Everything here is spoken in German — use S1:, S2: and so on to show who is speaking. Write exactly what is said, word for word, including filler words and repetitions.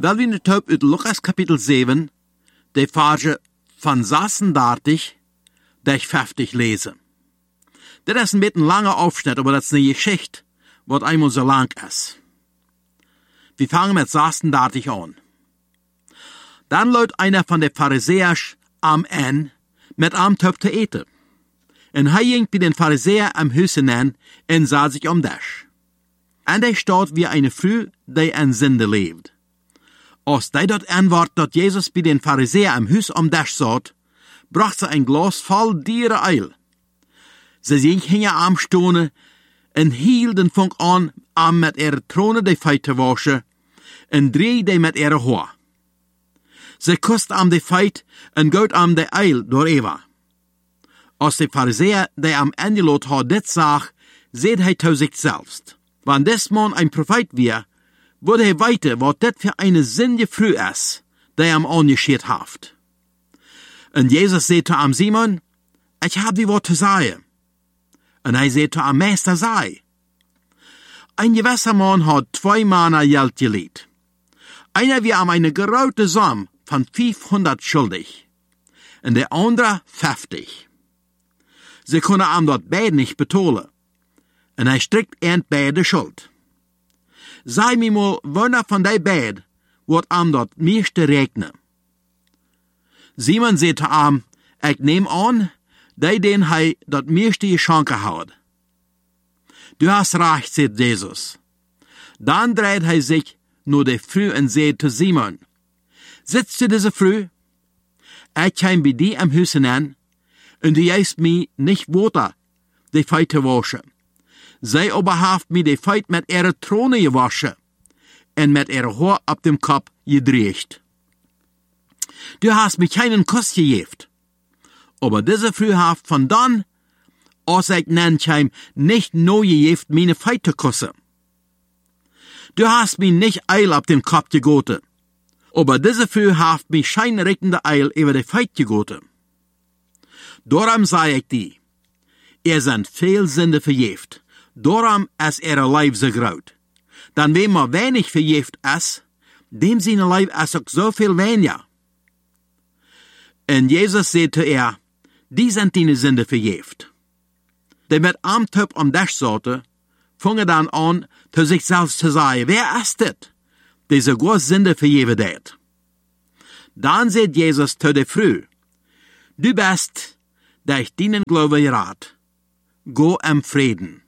S1: Wel we nu top uit Lukas kapitel zeven, de Verse van zesendertig bis vijftig lesen. Dit is een beetje een lange Aufschnitt, aber dat is een Geschichte, wat einmal so lang is. Wir fangen mit zesendertig an. Dann läuft einer von den Pharisäers am an, mit am Töpf zu eten. En hij ging bij den Pharisäer am Hüssen an en sah sich um das. En hij staat wie eine Frau, die in Sünde lebt. Als die dort antwort, dat Jesus bij den Pharisäer am Hüs um das saht, bracht sie ein Glas voll diere Eil. Sie ging hingen am Stone en hielden funk an, am met ihre Trone de Feite waschen, en dreh de met ihre Haar. Sie kust am de Feit en gout am de Eil door Eva. Als de Pharisäer, die am Angelot had dit zag, seht hij zu sich selbst. Wann des Mann ein Prophet wir, würde er weiter, wat dit für eine sinnige Früh ist, die am angeschert haft. Und Jesus sagte am Simon, ich hab dir wat zu sagen. Und er sagte am Meister, sei. Ein gewisser Mann hat zwei Männer Geld geliebt. Einer wie am eine geraute Sum von fünfhundert schuldig. Und der andere fünfzig. Sie können am dort beide nicht betalen. Und er strickt end beide Schuld. Sei mir mal, wanneer von die beiden wird am dort meiste regnen. Simon sagte am, ich nehm an, die den hij dat meeste geschenken hat. Du hast recht, sagt Jesus. Dann dreht hij sich nur der Früh und sagt zu Simon, sitzt du diese Früh? Ich kam bei dir am Hüssen an, und du gibst mir nicht Wasser, die Feite waschen. Sie aber haft mir die Feit mit ihrer Trone gewaschen und mit ihrer Haar ab dem Kopf gedreht. Du hast mir keinen Kuss gegeben, aber diese Früh haft von dann, als ich nenn kein nicht neu gegeben, meine Feite kusse. Du hast mir nicht Eil ab dem Kopf gegoten, aber diese Früh haft mir scheinrichtende Eil über die Feit gegoten. Darum sag ich dir, ihr seid viel Sünde verjeft. Darum ist ihre Leib so groß. Dann wem man wenig verjeft ist, dem seine Leib ist auch so viel weniger. Und Jesus sagte er, die sind deine Sünde verjeft. Der mit am Töpf um das sagte, fange dann an, zu sich selbst zu sagen, wer ist das, der so groß Sünde verjeven hat? Dann sagt Jesus zu der Frau, du bist, der ich deinen Glaube rat, go im Frieden.